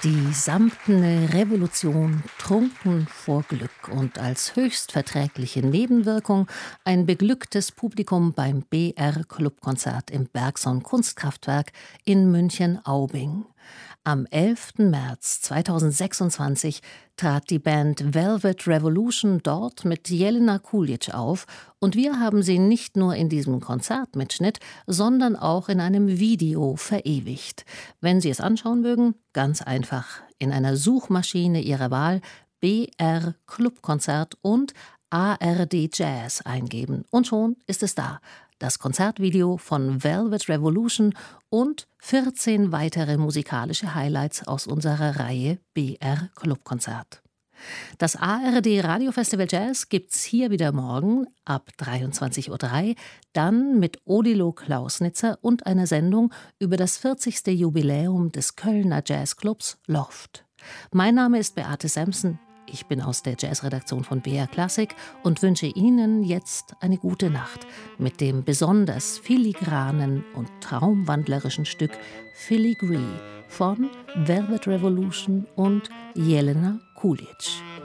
Die samtene Revolution, trunken vor Glück und als höchst verträgliche Nebenwirkung ein beglücktes Publikum beim BR-Clubkonzert im Bergson Kunstkraftwerk in München-Aubing. Am 11. März 2026 trat die Band Velvet Revolution dort mit Jelena Kulic auf und wir haben sie nicht nur in diesem Konzertmitschnitt, sondern auch in einem Video verewigt. Wenn Sie es anschauen mögen, ganz einfach in einer Suchmaschine Ihrer Wahl BR Clubkonzert und ARD Jazz eingeben und schon ist es da. Das Konzertvideo von Velvet Revolution und 14 weitere musikalische Highlights aus unserer Reihe BR Clubkonzert. Das ARD Radiofestival Jazz gibt's hier wieder morgen ab 23:03 Uhr, dann mit Odilo Klausnitzer und einer Sendung über das 40. Jubiläum des Kölner Jazzclubs Loft. Mein Name ist Beate Sampson. Ich bin aus der Jazzredaktion von BR Classic und wünsche Ihnen jetzt eine gute Nacht mit dem besonders filigranen und traumwandlerischen Stück Filigree von Velvet Revolution und Jelena Kulic.